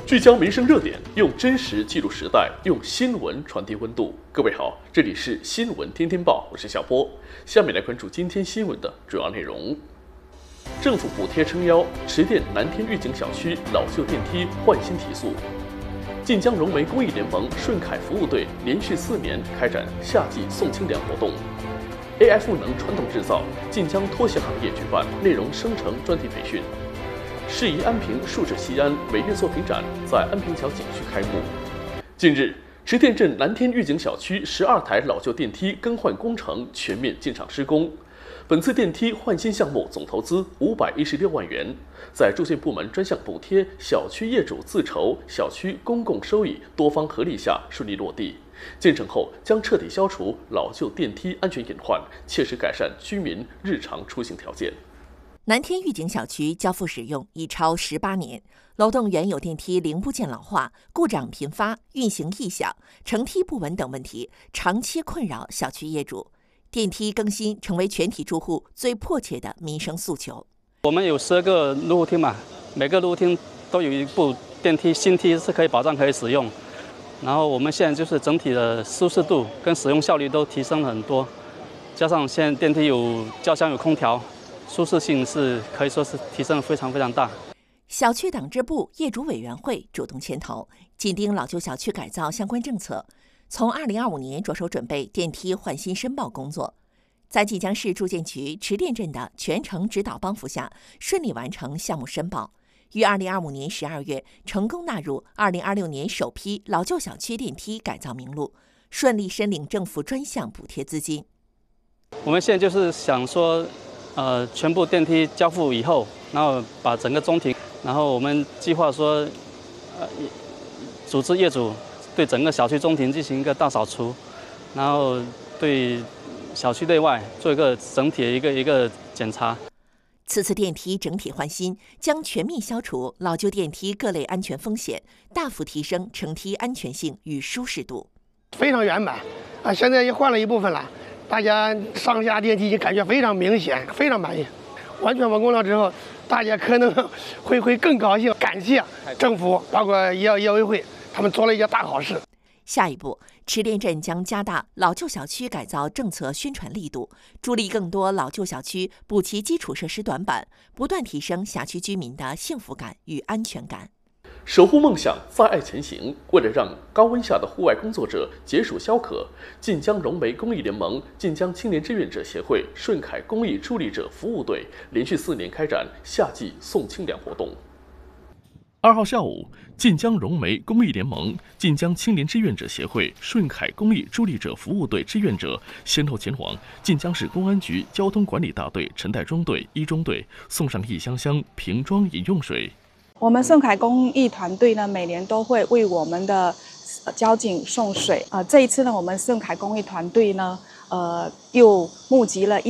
聚焦民生热点，用真实记录时代，用新闻传递温度。各位好，这里是新闻天天报，我是小波。下面来关注今天新闻的主要内容。政府补贴撑腰，池店南天御景小区老旧电梯换新提速。晋江融煤公益联盟顺凯服务队连续4年开展夏季送清凉活动。AI 赋能传统制造，晋江拖鞋行业举办内容生成专题培训。适宜安平数字西安美院作品展在安平桥景区开幕。近日，池店镇南天御景小区12台老旧电梯更换工程全面进场施工。本次电梯换新项目总投资516万元，在住建部门专项补贴、小区业主自筹、小区公共收益多方合力下顺利落地。建成后将彻底消除老旧电梯安全隐患，切实改善居民日常出行条件。 南天御景小区交付使用已超18年，楼栋原有电梯零部件老化、故障频发、运行异响、承梯不稳等问题长期困扰小区业主。电梯更新成为全体住户最迫切的民生诉求。 我们有12个入户厅嘛，每个入户厅都有一部电梯，新梯是可以保障可以使用。然后我们现在就是整体的舒适度跟使用效率都提升了很多，加上现在电梯有轿厢有空调。舒适性是可以说是提升非常大。 小区党支部业主委员会主动牵头，紧盯老旧小区改造相关政策，从2025年着手准备电梯换新申报工作，在晋江市住建局池店镇的全程指导帮扶下，顺利完成项目申报，于2025年12月成功纳入2026年首批老旧小区电梯改造名录，顺利申领政府专项补贴资金。 我们现在就是想说。全部电梯交付以后，然后把整个中庭，然后我们计划说，组织业主对整个小区中庭进行一个大扫除，然后对小区内外做一个整体的一个检查。 此次电梯整体换新将全面消除老旧电梯各类安全风险，大幅提升乘梯安全性与舒适度。 非常圆满啊！现在也换了一部分了。大家上下电梯感觉非常明显，非常满意。完全完工了之后，大家可能会更高兴，感谢政府，包括业委会，他们做了一件大好事。 下一步，池店镇将加大老旧小区改造政策宣传力度，助力更多老旧小区补齐基础设施短板，不断提升辖区居民的幸福感与安全感。 守护梦想，在爱前行。为了让高温下的户外工作者解暑消渴，晋江融煤公益联盟、晋江青年志愿者协会顺凯公益助力者服务队连续4年开展夏季送清凉活动。2号下午，晋江融煤公益联盟、晋江青年志愿者协会顺凯公益助力者服务队志愿者先后前往晋江市公安局交通管理大队陈代中队1中队，送上1箱箱瓶装饮用水。 我们顺凯公益团队呢，每年都会为我们的交警送水。这一次呢，我们顺凯公益团队呢，又募集了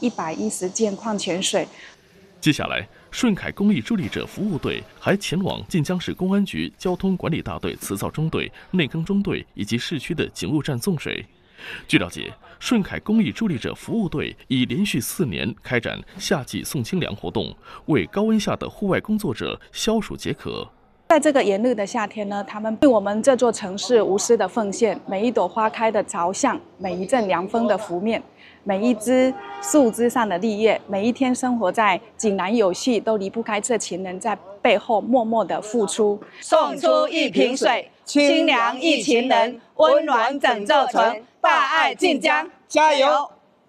1110件矿泉水。 接下来，顺凯公益助力者服务队还前往晋江市公安局交通管理大队磁造中队、内耕中队以及市区的警务站送水。据了解，顺凯公益助力者服务队已连续4年开展夏季送清凉活动，为高温下的户外工作者消暑解渴。 在这个炎热的夏天呢，他们对我们这座城市无私的奉献，每一朵花开的朝向，每一阵凉风的拂面，每一枝树枝上的绿叶，每一天生活在井然有序，都离不开这群人在背后默默的付出。 送出1瓶水，清凉一群人，温暖整座城，大爱晋江，加油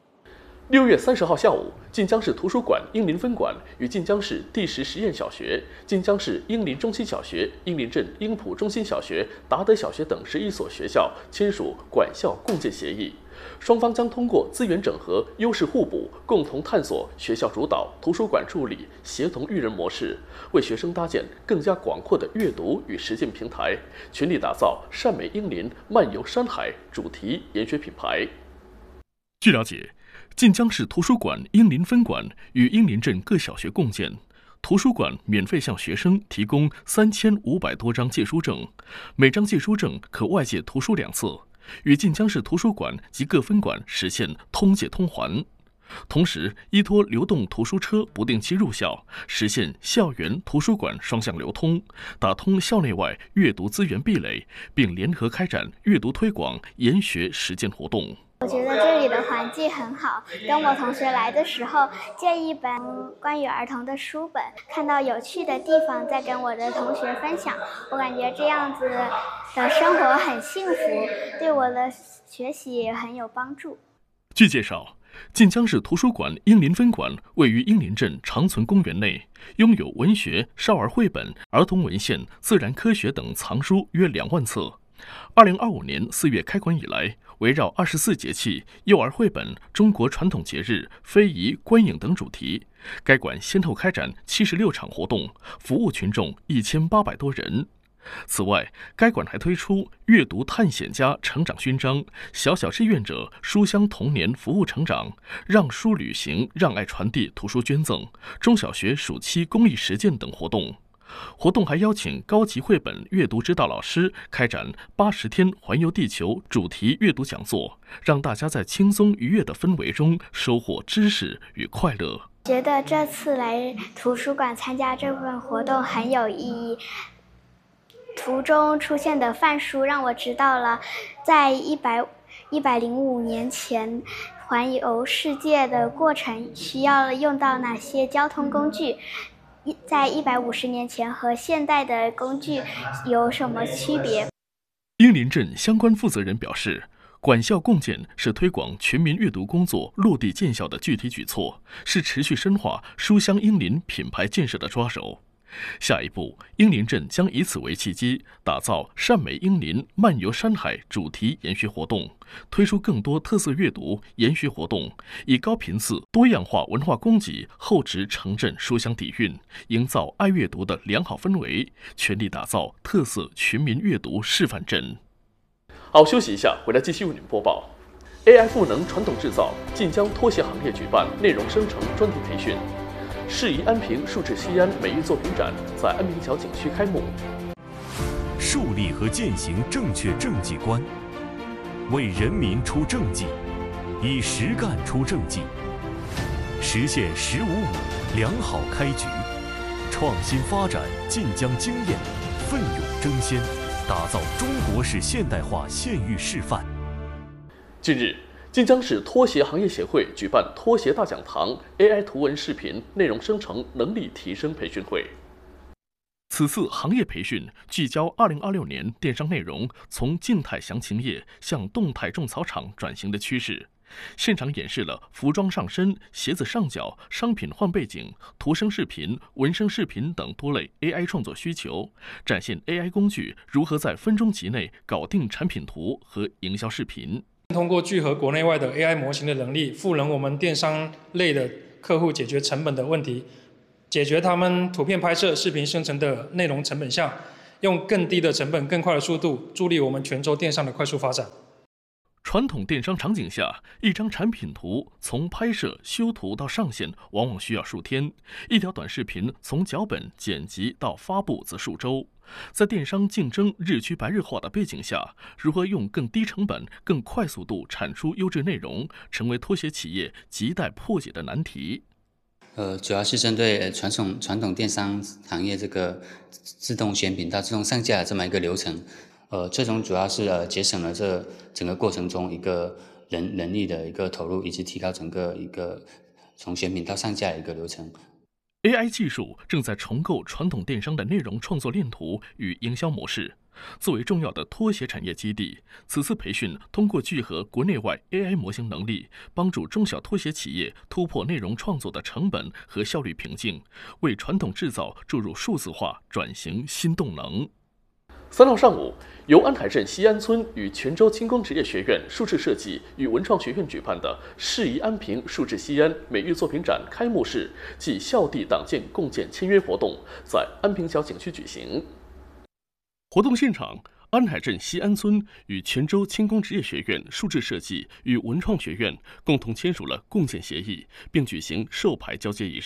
！6月30号下午，晋江市图书馆英林分馆与晋江市第10实验小学、晋江市英林中心小学、英林镇英普中心小学、达德小学等11所学校签署管校共建协议。双方将通过资源整合、优势互补，共同探索学校主导、图书馆助理、协同育人模式，为学生搭建更加广阔的阅读与实践平台，全力打造善美英林、漫游山海主题研学品牌。据了解，晋江市图书馆英林分馆与英林镇各小学共建，图书馆免费向学生提供3500多张借书证，每张借书证可外借图书2次，与晋江市图书馆及各分馆实现通借通还。 同时，依托流动图书车不定期入校，实现校园图书馆双向流通，打通校内外阅读资源壁垒，并联合开展阅读推广研学实践活动。 我觉得这里的环境很好。跟我同学来的时候，借一本关于儿童的书本，看到有趣的地方，再跟我的同学分享。我感觉这样子的生活很幸福，对我的学习也很有帮助。 据介绍，晋江市图书馆英林分馆位于英林镇长存公园内，拥有文学、少儿绘本、儿童文献、自然科学等藏书约2万册。2025年4月开馆以来，围绕24节气、幼儿绘本、中国传统节日、非遗、观影等主题，该馆先后开展76场活动，服务群众1800多人。此外，该馆还推出阅读探险家成长勋章、小小志愿者书香童年服务成长、让书旅行让爱传递图书捐赠、中小学暑期公益实践等活动。活动还邀请高级绘本阅读指导老师开展80天环游地球主题阅读讲座，让大家在轻松愉悦的氛围中收获知识与快乐。 觉得这次来图书馆参加这份活动很有意义。图中出现的范书让我知道了，在105年前环游世界的过程需要用到哪些交通工具，在150年前和现代的工具有什么区别？ 英林镇相关负责人表示，馆校共建是推广全民阅读工作落地见效的具体举措，是持续深化书香英林品牌建设的抓手。下一步，英林镇将以此为契机，打造善美英林漫游山海主题研学活动，推出更多特色阅读研学活动，以高频次、多样化文化供给厚植城镇书香底蕴，营造爱阅读的良好氛围，全力打造特色全民阅读示范镇。好，休息一下，回来继续为您播报。AI 赋能传统制造，晋江拖鞋行业举办内容生成专题培训。适宜安平数字西安美育作品展在安平桥景区开幕。 树立和践行正确政绩观，为人民出政绩，以实干出政绩，实现“1055”良好开局，创新发展晋江经验，奋勇争先，打造中国式现代化县域示范。 近日，晋江市拖鞋行业协会举办拖鞋大讲堂 AI 图文视频内容生成能力提升培训会。此次行业培训聚焦2026年电商内容从静态详情页向动态种草场转型的趋势，现场演示了服装上身、鞋子上脚、商品换背景、图声视频、文声视频等多类 AI 创作需求，展现 AI 工具如何在分钟级内搞定产品图和营销视频。 通过聚合国内外的 AI 模型的能力，赋能我们电商类的客户解决成本的问题，解决他们图片拍摄、视频生成的内容成本项，用更低的成本、更快的速度，助力我们泉州电商的快速发展。 传统电商场景下，一张产品图从拍摄、修图到上线往往需要数天，一条短视频从脚本、剪辑到发布则数周。在电商竞争日趋白热化的背景下，如何用更低成本、更快速度产出优质内容，成为拖鞋企业亟待破解的难题。 主要是针对传统电商行业这个自动选品到自动上架的这么一个流程。这种主要是节省了这整个过程中一个人力的一个投入，以及提高整个一个从选品到上架的一个流程。 AI 技术正在重构传统电商的内容创作链图与营销模式。作为重要的拖鞋产业基地，此次培训通过聚合国内外 AI 模型能力，帮助中小拖鞋企业突破内容创作的成本和效率瓶颈，为传统制造注入数字化转型新动能。3号上午，由安海镇西安村与泉州轻工职业学院数字设计与文创学院举办的“适宜安平数字西安美育作品展”开幕式暨校地党建共建签约活动在安平桥景区举行。活动现场，安海镇西安村与泉州轻工职业学院数字设计与文创学院共同签署了共建协议，并举行授牌交接仪式，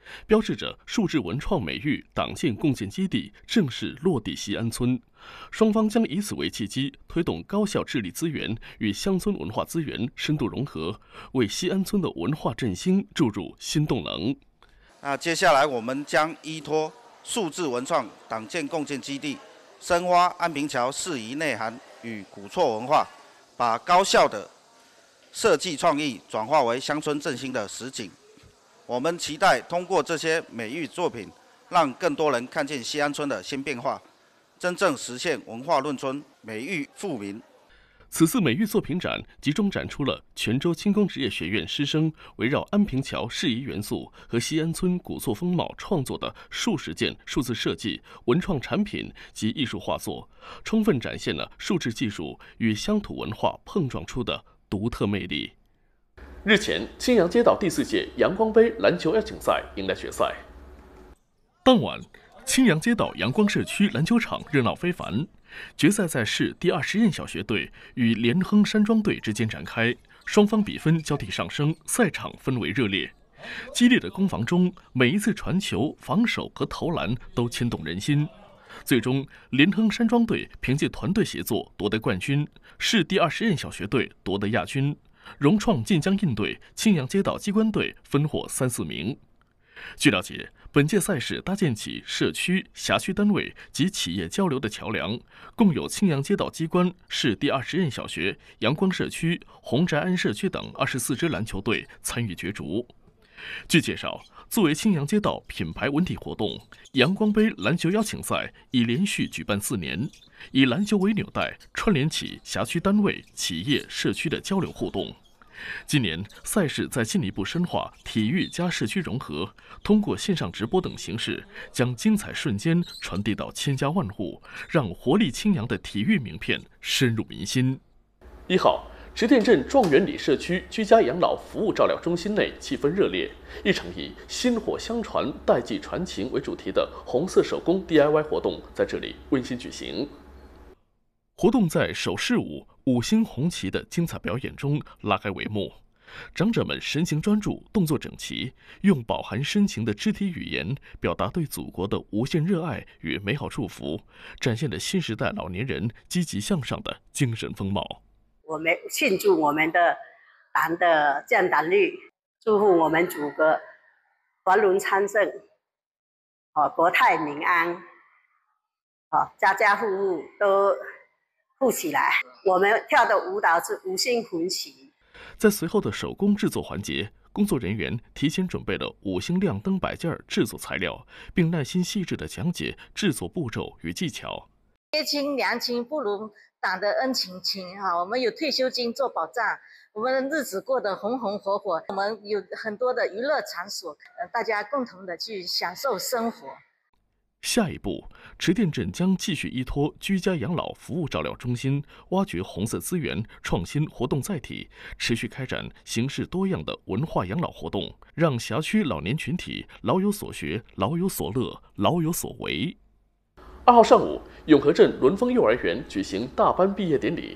标志着数字文创美育党建共建基地正式落地西安村。双方将以此为契机，推动高效治理资源与乡村文化资源深度融合，为西安村的文化振兴注入新动能。 接下来我们将依托数字文创党建共建基地，深挖安平桥适宜内涵与古厝文化，把高效的设计创意转化为乡村振兴的实景。我们期待通过这些美育作品，让更多人看见西安村的新变化，真正实现文化论村、美育富民。 此次美育作品展集中展出了泉州轻工职业学院师生围绕安平桥适宜元素和西安村古厝风貌创作的数十件数字设计、文创产品及艺术画作，充分展现了数字技术与乡土文化碰撞出的独特魅力。日前，青阳街道第4届阳光杯篮球邀请赛迎来决赛。当晚，青阳街道阳光社区篮球场热闹非凡。决赛在市第2实验小学队与连亨山庄队之间展开，双方比分交替上升，赛场氛围热烈。激烈的攻防中，每一次传球、防守和投篮都牵动人心。最终，连亨山庄队凭借团队协作夺得冠军，市第2实验小学队夺得亚军，融创晋江印队、青阳街道机关队分获3、4名。据了解，本届赛事搭建起社区、辖区单位及企业交流的桥梁，共有青阳街道机关、市第2实验小学、阳光社区、红宅安社区等24支篮球队参与角逐。据介绍，作为青阳街道品牌文体活动，阳光杯篮球邀请赛已连续举办4年，以篮球为纽带，串联起辖区单位、企业、社区的交流互动。今年赛事在进一步深化体育加社区融合，通过线上直播等形式，将精彩瞬间传递到千家万户，让活力青阳的体育名片深入民心。1号，池店镇状元里社区居家养老服务照料中心内气氛热烈，一场以薪火相传、代际传情为主题的红色手工 DIY 活动在这里温馨举行。活动在手势舞、五星红旗的精彩表演中拉开帷幕，长者们神情专注，动作整齐，用饱含深情的肢体语言表达对祖国的无限热爱与美好祝福，展现了新时代老年人积极向上的精神风貌。 我们庆祝我们的党的建党率，祝福我们祖国繁荣昌盛，国泰民安，家家户户都富起来。我们跳的舞蹈是五星红旗。 在随后的手工制作环节，工作人员提前准备了5星亮灯摆件制作材料，并耐心细致地讲解制作步骤与技巧。 爹亲娘亲不如党的恩情亲我们有退休金做保障，我们的日子过得红红火火，我们有很多的娱乐场所，大家共同的去享受生活。 下一步，池店镇将继续依托居家养老服务照料中心，挖掘红色资源，创新活动载体，持续开展形式多样的文化养老活动，让辖区老年群体老有所学、老有所乐、老有所为。2号上午，永和镇伦丰幼儿园举行大班毕业典礼。